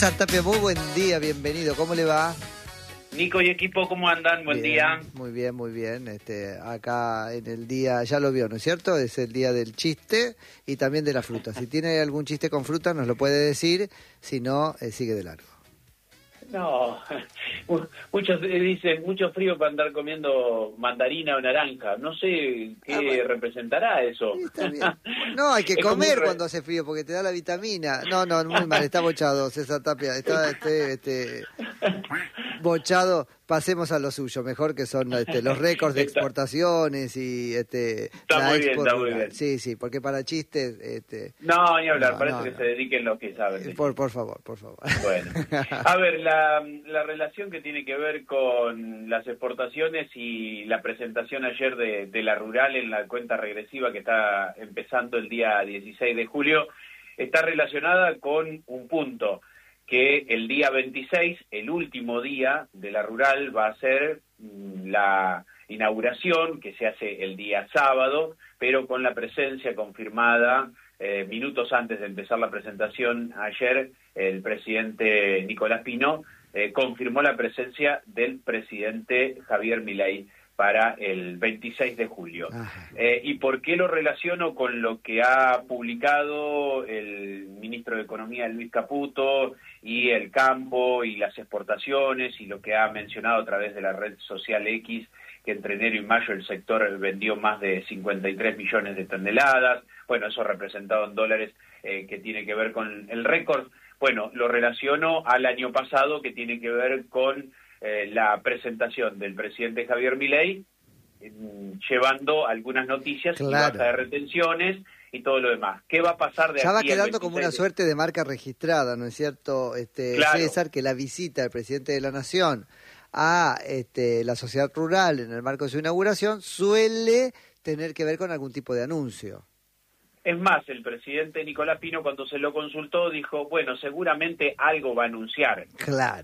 Tapia, muy buen día, bienvenido, ¿cómo le va? Nico y equipo, ¿cómo andan? Buen día. Muy bien, muy bien. Acá en el día, ya lo vio, ¿no es cierto? Es el día del chiste y también de la fruta. Si tiene algún chiste con fruta, nos lo puede decir, si no, sigue de largo. No, muchos dicen mucho frío para andar comiendo mandarina o naranja. No sé qué representará eso. Sí, está bien. No, hay que comer cuando hace frío porque te da la vitamina. No, muy mal, está bochado César Tapia. Está bochado. Pasemos a lo suyo, mejor que son los récords de exportaciones y Está muy bien, está muy bien. Sí, porque para chistes... no, ni hablar, parece que se dediquen los que saben. Por favor. Bueno, a ver, la relación que tiene que ver con las exportaciones y la presentación ayer de la rural en la cuenta regresiva que está empezando el día 16 de julio, está relacionada con un punto, que el día 26, el último día de la rural, va a ser la inauguración, que se hace el día sábado, pero con la presencia confirmada minutos antes de empezar la presentación. Ayer el presidente Nicolás Pino confirmó la presencia del presidente Javier Milei para el 26 de julio. ¿Y por qué lo relaciono con lo que ha publicado el ministro de Economía, Luis Caputo, y el campo y las exportaciones, y lo que ha mencionado a través de la red social X, que entre enero y mayo el sector vendió más de 53 millones de toneladas? Bueno, eso representado en dólares, que tiene que ver con el récord. Bueno, lo relaciono al año pasado, que tiene que ver con la presentación del presidente Javier Milei, llevando algunas noticias, y baja de retenciones y todo lo demás. ¿Qué va a pasar de aquí? Ya va quedando como una suerte de marca registrada, ¿no es cierto, claro, César, que la visita del presidente de la Nación a la sociedad rural en el marco de su inauguración suele tener que ver con algún tipo de anuncio? Es más, el presidente Nicolás Pino, cuando se lo consultó, dijo, bueno, seguramente algo va a anunciar. Claro.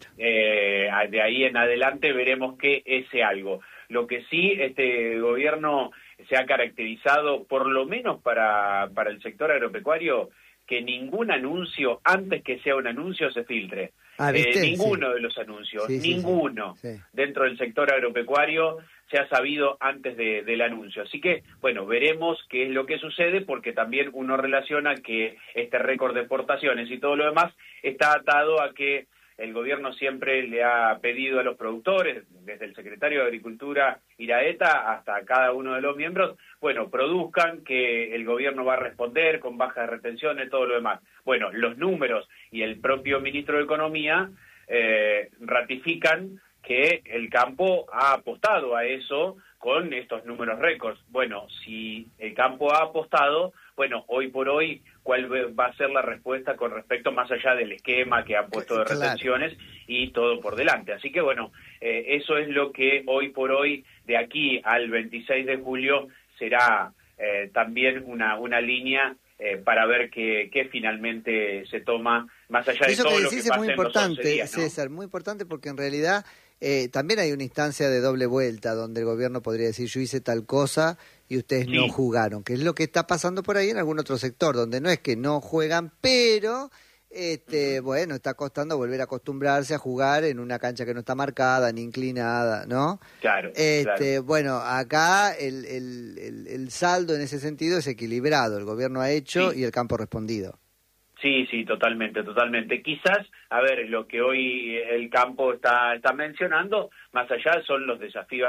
De ahí en adelante veremos qué ese algo. Lo que sí, este gobierno se ha caracterizado, por lo menos para el sector agropecuario, que ningún anuncio, antes que sea un anuncio, se filtre. Ninguno de los anuncios, ninguno dentro del sector agropecuario se ha sabido antes del anuncio. Así que, bueno, veremos qué es lo que sucede, porque también uno relaciona que este récord de exportaciones y todo lo demás está atado a que el gobierno siempre le ha pedido a los productores, desde el secretario de Agricultura, Iraeta, hasta cada uno de los miembros, bueno, produzcan, que el gobierno va a responder con bajas de retenciones, todo lo demás. Bueno, los números y el propio ministro de Economía ratifican que el campo ha apostado a eso con estos números récords. Bueno, si el campo ha apostado, bueno, hoy por hoy, ¿cuál va a ser la respuesta con respecto, más allá del esquema que han puesto de retenciones y todo por delante? Así que, bueno, eso es lo que hoy por hoy, de aquí al 26 de julio, será también una línea para ver qué finalmente se toma, más allá de eso todo que lo que decís pasa es muy en los 11 importante, días, ¿no? César, muy importante, porque en realidad también hay una instancia de doble vuelta donde el gobierno podría decir, yo hice tal cosa y ustedes no jugaron, que es lo que está pasando por ahí en algún otro sector, donde no es que no juegan, pero bueno, está costando volver a acostumbrarse a jugar en una cancha que no está marcada ni inclinada, ¿no? Claro, Bueno, acá el saldo en ese sentido es equilibrado, el gobierno ha hecho y el campo ha respondido. Sí, totalmente. Quizás, a ver, lo que hoy el campo está mencionando, más allá, son los desafíos